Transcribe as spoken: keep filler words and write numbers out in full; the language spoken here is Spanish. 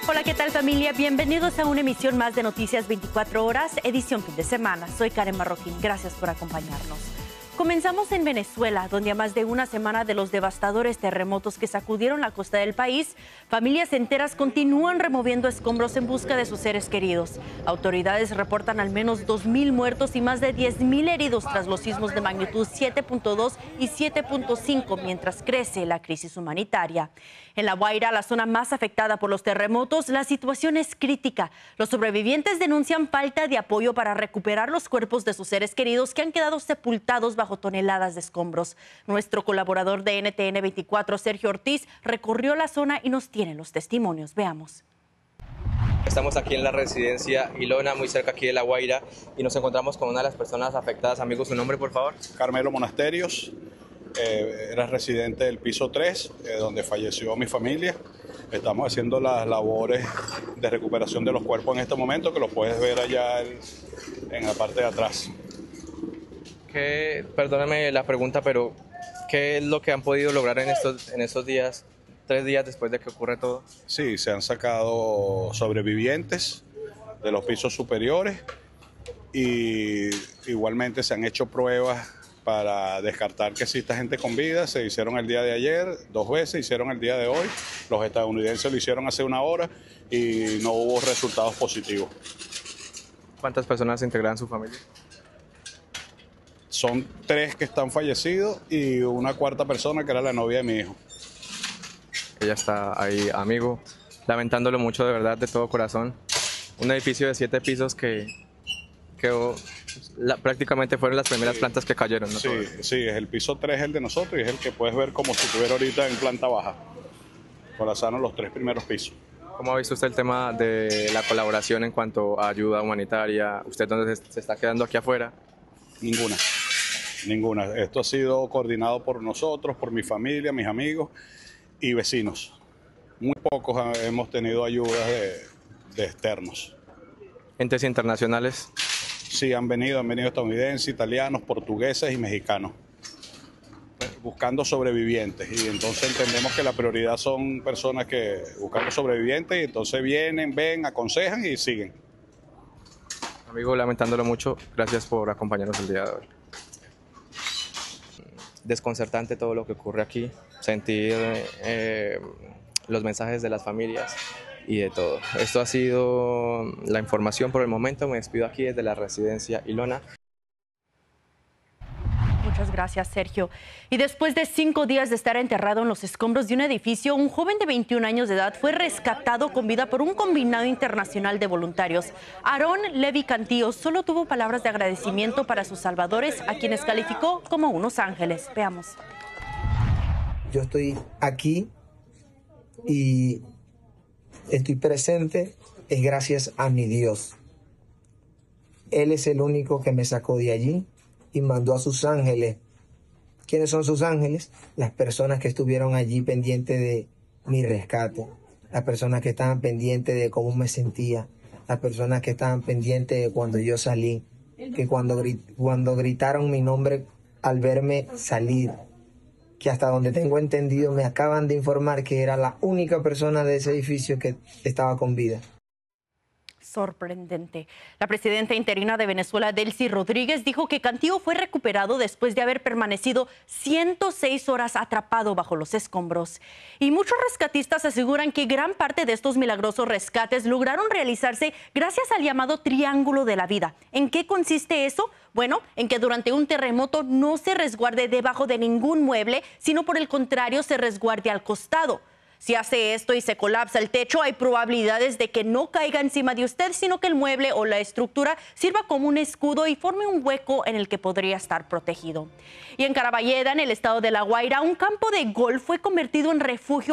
Hola, ¿qué tal, familia? Bienvenidos a una emisión más de Noticias veinticuatro horas, edición fin de semana. Soy Karen Marroquín, gracias por acompañarnos. Comenzamos en Venezuela, donde a más de una semana de los devastadores terremotos que sacudieron la costa del país, familias enteras continúan removiendo escombros en busca de sus seres queridos. Autoridades reportan al menos dos mil muertos y más de diez mil heridos tras los sismos de magnitud siete punto dos y siete punto cinco, mientras crece la crisis humanitaria. En La Guaira, la zona más afectada por los terremotos, la situación es crítica. Los sobrevivientes denuncian falta de apoyo para recuperar los cuerpos de sus seres queridos que han quedado sepultados bajo toneladas de escombros. Nuestro colaborador de N T N veinticuatro, Sergio Ortiz, recorrió la zona y nos tiene los testimonios. Veamos. Estamos aquí en la residencia Ilona, muy cerca aquí de La Guaira, y nos encontramos con una de las personas afectadas. Amigo, ¿su nombre, por favor? Carmelo Monasterios, eh, era residente del piso tres, eh, donde falleció mi familia. Estamos haciendo las labores de recuperación de los cuerpos en este momento, que los puedes ver allá en, en la parte de atrás. ¿Qué, perdóname la pregunta, pero qué es lo que han podido lograr en estos, en estos días, tres días después de que ocurre todo? Sí, se han sacado sobrevivientes de los pisos superiores y igualmente se han hecho pruebas para descartar que exista gente con vida. Se hicieron el día de ayer, dos veces, hicieron el día de hoy. Los estadounidenses lo hicieron hace una hora y no hubo resultados positivos. ¿Cuántas personas integran su familia? Son tres que están fallecidos y una cuarta persona que era la novia de mi hijo. Ella está ahí, amigo, lamentándolo mucho, de verdad, de todo corazón. Un edificio de siete pisos que, que la, prácticamente fueron las primeras sí, plantas que cayeron, ¿no? Sí, sí, es el piso tres el de nosotros y es el que puedes ver como si estuviera ahorita en planta baja. Colasaron los tres primeros pisos. ¿Cómo ha visto usted el tema de la colaboración en cuanto a ayuda humanitaria? ¿Usted dónde se, se está quedando aquí afuera? Ninguna, ninguna. Esto ha sido coordinado por nosotros, por mi familia, mis amigos y vecinos. Muy pocos hemos tenido ayudas de, de externos. ¿Entes internacionales? Sí, han venido, han venido estadounidenses, italianos, portugueses y mexicanos, buscando sobrevivientes. Y entonces entendemos que la prioridad son personas que buscando sobrevivientes y entonces vienen, ven, aconsejan y siguen. Amigo, lamentándolo mucho, gracias por acompañarnos el día de hoy. Desconcertante todo lo que ocurre aquí, sentir eh, los mensajes de las familias y de todo. Esto ha sido la información por el momento. Me despido aquí desde la residencia Ilona. Muchas gracias, Sergio. Y después de cinco días de estar enterrado en los escombros de un edificio, un joven de veintiún años de edad fue rescatado con vida por un combinado internacional de voluntarios. Aarón Levi Cantillo solo tuvo palabras de agradecimiento para sus salvadores, a quienes calificó como unos ángeles. Veamos. Yo estoy aquí y estoy presente es gracias a mi Dios. Él es el único que me sacó de allí y mandó a sus ángeles. ¿Quiénes son sus ángeles? Las personas que estuvieron allí pendientes de mi rescate, las personas que estaban pendientes de cómo me sentía, las personas que estaban pendientes de cuando yo salí, que cuando, cuando gritaron mi nombre al verme salir, que hasta donde tengo entendido me acaban de informar que era la única persona de ese edificio que estaba con vida. Sorprendente. La presidenta interina de Venezuela, Delcy Rodríguez, dijo que Cantillo fue recuperado después de haber permanecido ciento seis horas atrapado bajo los escombros. Y muchos rescatistas aseguran que gran parte de estos milagrosos rescates lograron realizarse gracias al llamado Triángulo de la Vida. ¿En qué consiste eso? Bueno, en que durante un terremoto no se resguarde debajo de ningún mueble, sino por el contrario se resguarde al costado. Si hace esto y se colapsa el techo, hay probabilidades de que no caiga encima de usted, sino que el mueble o la estructura sirva como un escudo y forme un hueco en el que podría estar protegido. Y en Caraballeda, en el estado de La Guaira, un campo de golf fue convertido en refugio